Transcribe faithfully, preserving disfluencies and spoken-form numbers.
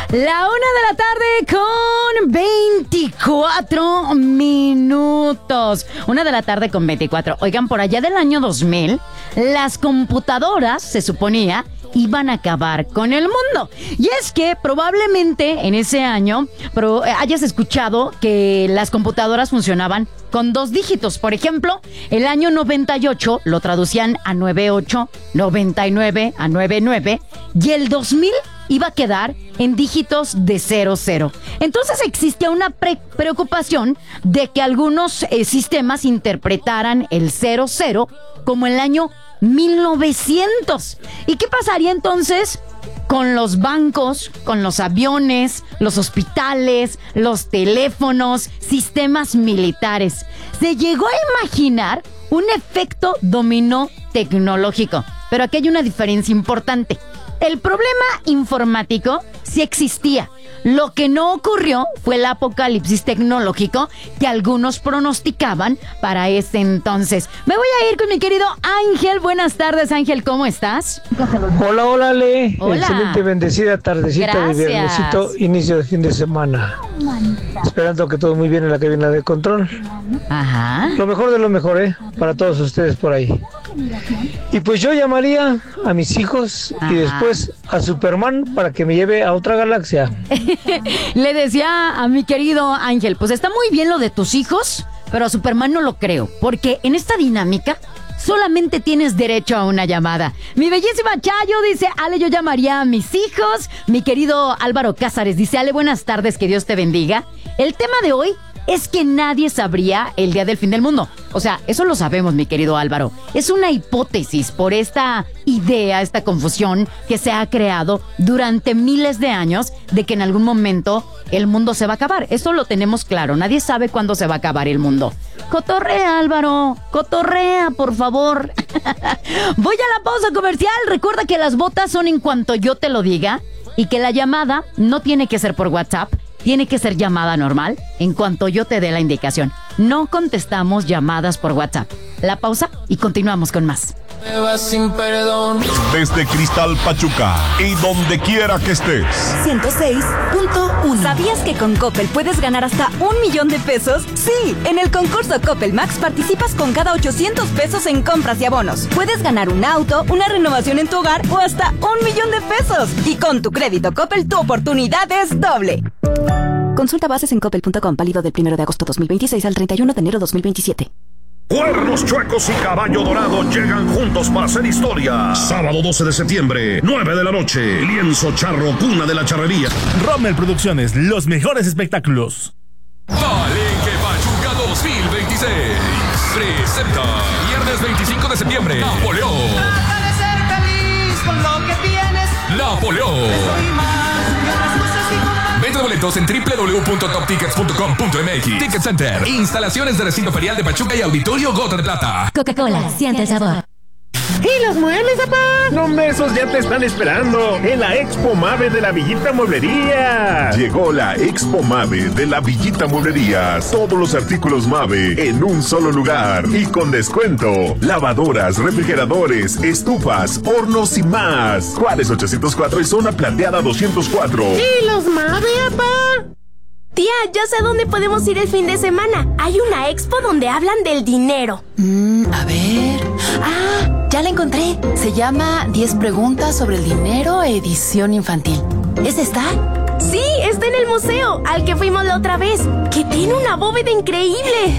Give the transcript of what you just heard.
La una de la tarde con veinticuatro minutos. Una de la tarde con veinticuatro. Oigan, por allá del año dos mil, las computadoras, se suponía, iban a acabar con el mundo. Y es que probablemente en ese año pro, hayas escuchado que las computadoras funcionaban con dos dígitos. Por ejemplo, el año noventa y ocho lo traducían a noventa y ocho, noventa y nueve a noventa y nueve, y el dos mil iba a quedar en dígitos de cero cero. Entonces existía una pre- preocupación de que algunos eh, sistemas interpretaran el cero cero como el año mil novecientos. ¿Y qué pasaría entonces con los bancos, con los aviones, los hospitales, los teléfonos, sistemas militares? Se llegó a imaginar un efecto dominó tecnológico, pero aquí hay una diferencia importante. El problema informático sí existía. Lo que no ocurrió fue el apocalipsis tecnológico que algunos pronosticaban para ese entonces. Me voy a ir con mi querido Ángel. Buenas tardes, Ángel, ¿cómo estás? Hola, hola, Le. Hola. Excelente, bendecida tardecita. Gracias. De viernesito, inicio de fin de semana. Esperando que todo muy bien en la cabina de control. Ajá. Lo mejor de lo mejor, ¿eh? Para todos ustedes por ahí. Y pues yo llamaría a mis hijos Ajá. y después a Superman para que me lleve a otra galaxia. Le decía a mi querido Ángel, pues está muy bien lo de tus hijos, pero a Superman no lo creo, porque en esta dinámica solamente tienes derecho a una llamada. Mi bellísima Chayo dice, Ale, yo llamaría a mis hijos. Mi querido Álvaro Cázares dice, Ale, buenas tardes, que Dios te bendiga. El tema de hoy es que nadie sabría el día del fin del mundo. O sea, eso lo sabemos, mi querido Álvaro. Es una hipótesis por esta idea, esta confusión que se ha creado durante miles de años de que en algún momento el mundo se va a acabar. Eso lo tenemos claro. Nadie sabe cuándo se va a acabar el mundo. Cotorrea, Álvaro. Cotorrea, por favor. Voy a la pausa comercial. Recuerda que las botas son en cuanto yo te lo diga y que la llamada no tiene que ser por WhatsApp. Tiene que ser llamada normal en cuanto yo te dé la indicación. No contestamos llamadas por WhatsApp. La pausa y continuamos con más. Sin perdón. Desde Cristal Pachuca y donde quiera que estés. ciento seis punto uno. ¿Sabías que con Coppel puedes ganar hasta un millón de pesos? Sí, en el concurso Coppel Max participas con cada ochocientos pesos en compras y abonos. Puedes ganar un auto, una renovación en tu hogar o hasta un millón de pesos. Y con tu crédito Coppel tu oportunidad es doble. Consulta bases en coppel punto com, válido del primero de agosto dos mil veintiséis al treinta y uno de enero dos mil veintisiete. Cuernos Chuecos y Caballo Dorado llegan juntos para hacer historia. Sábado doce de septiembre, nueve de la noche. Lienzo Charro, cuna de la charrería. Rommel Producciones, los mejores espectáculos. Palenque Pachuca dos mil veintiséis. Presenta viernes veinticinco de septiembre. Napoleón. Trata de ser feliz con lo que tienes. Napoleón. Soy más que otras cosas que compartir. Venta de boletos en doble u doble u doble u punto top tickets punto com punto m x. Ticket Center. Instalaciones de recinto ferial de Pachuca y Auditorio Gota de Plata. Coca-Cola, siente el sabor. ¿Y los muebles, papá? No, esos ya te están esperando en la Expo Mave de la Villita Mueblería. Llegó la Expo Mave de la Villita Mueblería. Todos los artículos Mave en un solo lugar y con descuento. Lavadoras, refrigeradores, estufas, hornos y más. Juárez ochocientos cuatro y zona plateada doscientos cuatro. ¿Y los Mave, papá? Tía, ya sé dónde podemos ir el fin de semana. Hay una expo donde hablan del dinero. Mm, a ver... Ah, ya la encontré. Se llama diez preguntas sobre el dinero, edición infantil. ¿Es esta? Sí, está en el museo, al que fuimos la otra vez, que tiene una bóveda increíble.